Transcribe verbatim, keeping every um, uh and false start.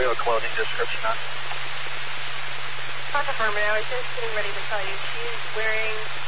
we have a clothing description on? Affirmative. I was just getting ready to tell you. She is wearing